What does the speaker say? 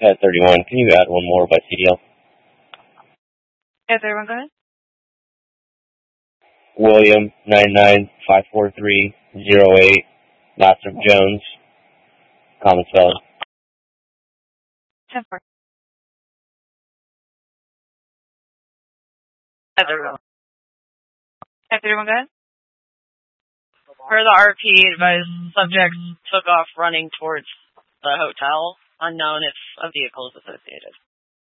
At 31, can you add one more by CDL? At 31, go ahead. William 9954308, last name Jones, common spelling. 10-4. At 31. At 31, go ahead. Per the RP, advised subjects took off running towards the hotel. Unknown if a vehicle is associated.